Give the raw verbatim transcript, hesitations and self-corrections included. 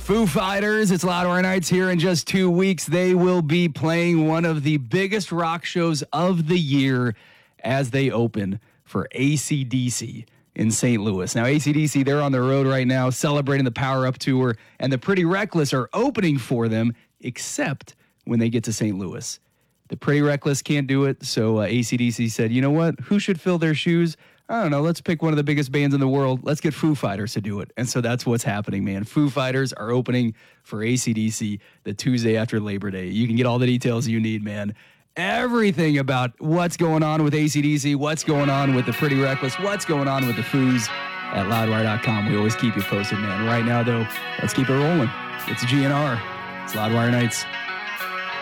Foo Fighters, it's Loudwire Nights here. In just two weeks, they will be playing one of the biggest rock shows of the year as they open for A C D C in Saint Louis. Now, A C D C, they're on the road right now celebrating the Power Up Tour, and the Pretty Reckless are opening for them, except when they get to Saint Louis. The Pretty Reckless can't do it, so uh, A C D C said, you know what? Who should fill their shoes? I don't know, let's pick one of the biggest bands in the world. Let's get Foo Fighters to do it. And so that's what's happening, man. Foo Fighters are opening for A C D C the Tuesday after Labor Day. You can get all the details you need, man. Everything about what's going on with A C D C, what's going on with the Pretty Reckless, what's going on with the Foos at loudwire dot com. We always keep you posted, man. Right now, though, let's keep it rolling. It's G N R. It's Loudwire Nights.